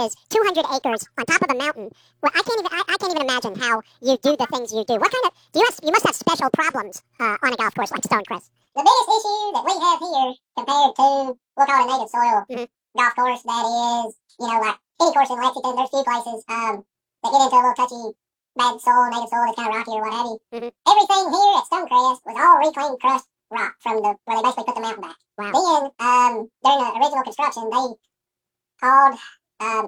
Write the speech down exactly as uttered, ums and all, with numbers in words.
is two hundred acres on top of a mountain. Well, I can't even I, I can't even imagine how you do the things you do. What kind of do you have, you must have special problems uh, on a golf course like Stonecrest. The biggest issue that we have here compared to, we'll call it a native soil Mhm. golf course, that is, you know, like any course in Lexington, there's few places um, that get into a little touchy, bad soil, native soil that's kind of rocky or what have you. Mhm. Everything here at Stonecrest was all reclaimed crushed rock from the where they basically put the mountain back. Wow. Then, um, during the original construction, they called um,